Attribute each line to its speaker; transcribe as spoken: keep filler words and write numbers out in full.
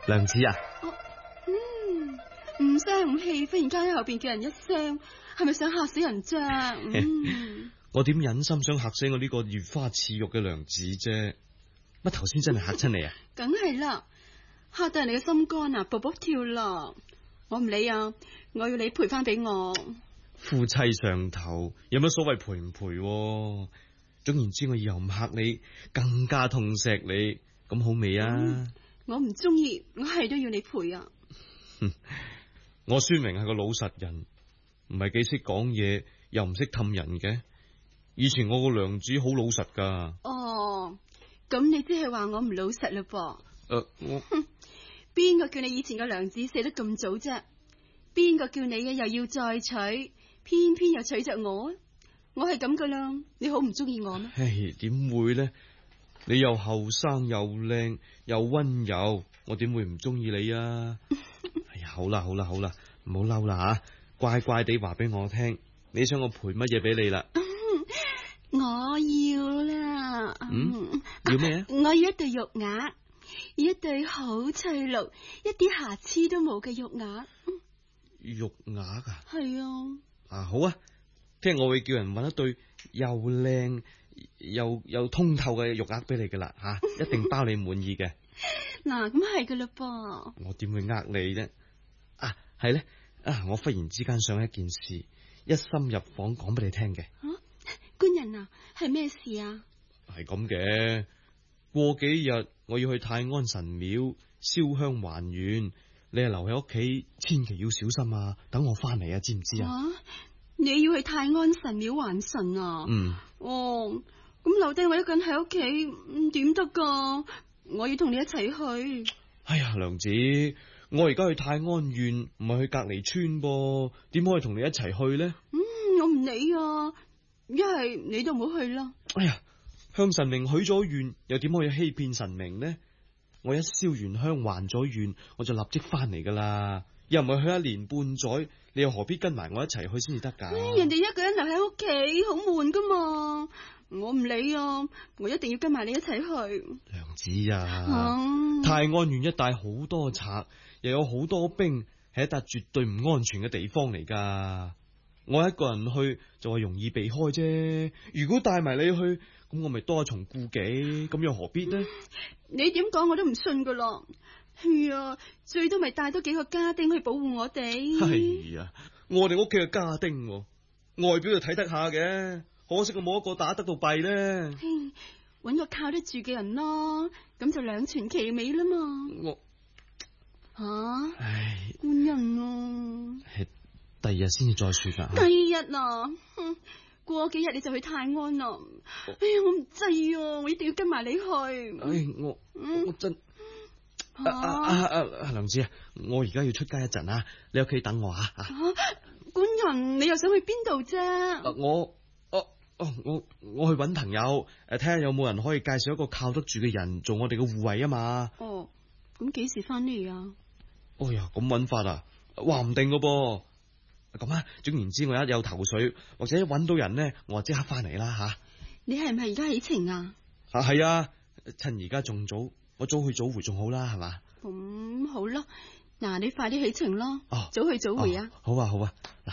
Speaker 1: 娘子啊，
Speaker 2: 哦、嗯，唔聲唔氣，忽然間喺後邊叫人一聲，係咪想嚇死人啫？嗯，
Speaker 1: 我點忍心想嚇死我呢個如花似玉嘅娘子啫？乜頭先真係嚇親你啊？
Speaker 2: 梗係啦，嚇到人哋嘅心肝啊，卜卜跳啦！我唔理啊，我要你賠翻俾我。
Speaker 1: 夫妻上頭有乜所謂賠唔賠？總言之，我以後唔嚇你，更加痛錫你，咁好未啊？
Speaker 2: 嗯、我唔中意，我係都要你賠啊！
Speaker 1: 我孫明係個老實人，唔係幾識講嘢，又唔識氹人嘅。以前我個娘子好老實噶。
Speaker 2: 哦，咁你即係話我唔老實嘞噃？
Speaker 1: 誒、呃，我
Speaker 2: 邊個叫你以前個娘子死得咁早啫？邊個叫你嘅又要再娶，偏偏又娶着我？我係咁噶啦，你好唔中意我咩？
Speaker 1: 唉，點會呢？你又後生又靚又溫柔，我點會唔中意你啊？哎呀，好啦好啦好啦，唔好嬲啦吓，乖乖地話俾我聽，你想我賠乜嘢俾你啦？
Speaker 2: 我要啦，
Speaker 1: 嗯，要咩啊？
Speaker 2: 我要一對玉鈪，要一對好翠綠、一啲瑕疵都冇嘅玉鈪。
Speaker 1: 玉鈪啊？
Speaker 2: 係啊。
Speaker 1: 啊，好啊，聽日我會叫人搵一對又靚又又通透嘅玉鈪俾你噶啦吓，一定包你滿意嘅。
Speaker 2: 嗱，咁係噶啦噃。
Speaker 1: 我點會呃你啫？啊，係咧，啊，我忽然之間想一件事，一心入房講俾你聽嘅。
Speaker 2: 啊，官人啊，係咩事啊？
Speaker 1: 係咁嘅，過幾日我要去泰安神廟燒香還願，你係留喺屋企，千祈要小心啊！等我翻嚟啊，知唔知啊？
Speaker 2: 啊，你要去泰安神廟還神啊？
Speaker 1: 嗯。
Speaker 2: 哦，咁留低我一個人喺屋企，點得噶？我要同你一齊去。
Speaker 1: 哎呀，娘子，我而家去泰安縣，唔係去隔離村噃，點可以同你一齊去呢？
Speaker 2: 嗯，我唔理啊，一係你都唔好去啦。
Speaker 1: 哎呀，向神明許咗願，又點可以欺騙神明呢？我一燒完香還咗願，我就立即翻嚟噶啦。又唔係去一年半載，你又何必跟埋我一齊去先至得噶？
Speaker 2: 人哋一個人留喺屋企好悶噶嘛，我唔理啊，我一定要跟埋你一齊去。
Speaker 1: 娘子啊，
Speaker 2: 嗯、
Speaker 1: 泰安縣一帶好多賊，又有好多兵，係一笪絕對唔安全嘅地方嚟噶。我一個人去就係容易避開啫，如果帶埋你去，咁我咪多一重顧忌，咁又何必呢？
Speaker 2: 你點講我都唔信噶咯。係啊，最多咪帶多幾個家丁去保護我哋。
Speaker 1: 係啊，我哋屋企嘅家丁，外表就睇得下嘅，可惜我冇一個打得到弊呢。
Speaker 2: 搵個靠得住嘅人咯，咁就兩全其美啦嘛。
Speaker 1: 我
Speaker 2: 吓，
Speaker 1: 唉，
Speaker 2: 官人啊，
Speaker 1: 係第二日先至再說噶。
Speaker 2: 第二日啊，哼，過幾日你就去泰安啦。哎呀，我唔制啊，我一定要跟埋你去。
Speaker 1: 唉，我我真。
Speaker 2: 啊
Speaker 1: 啊啊啊！娘子啊，我而家要出街一陣啊，你屋企等我啊！啊，
Speaker 2: 官人，你又想去邊度啫？
Speaker 1: 我，哦哦，我我去搵朋友，誒，睇下有冇人可以介紹一個靠得住嘅人做我哋嘅護衛啊嘛。
Speaker 2: 哦，咁幾時翻嚟啊？
Speaker 1: 哎呀，咁搵法啊，話唔定噶噃。咁啊，總言之，我一有頭緒或者一搵到人呢，我就即刻翻嚟啦吓。
Speaker 2: 你係唔係而家起程啊？
Speaker 1: 啊，係啊，趁而家仲早。我早去早回仲好啦，係嘛？
Speaker 2: 咁、嗯、好啦，嗱，你快啲起程咯，
Speaker 1: 哦，
Speaker 2: 早去早回啊！
Speaker 1: 哦、好啊，好啊，嗱。